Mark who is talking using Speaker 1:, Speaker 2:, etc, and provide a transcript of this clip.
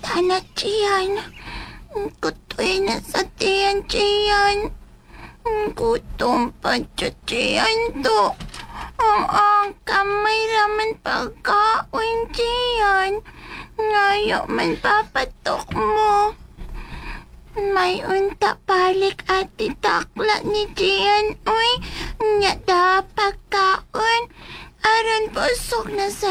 Speaker 1: Unta na, Tiyan. Kutoy na sa tiyan, Tiyan. Gutom pa siya, Tiyan to. Ang kamay raman pagkaon, Tiyan. Ngayon man papatok mo. May unta balik at itakla ni Tiyan. Uy, nya da pagkaon. Aron busog na sa